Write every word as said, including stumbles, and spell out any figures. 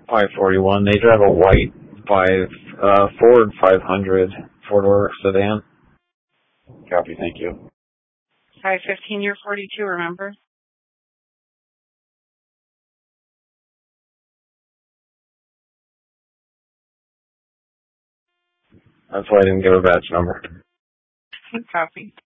five forty-one. They drive a white five uh, Ford five hundred four-door sedan. Copy, thank you. five fifteen, you're forty-two, remember? That's why I didn't give a batch number. Copy.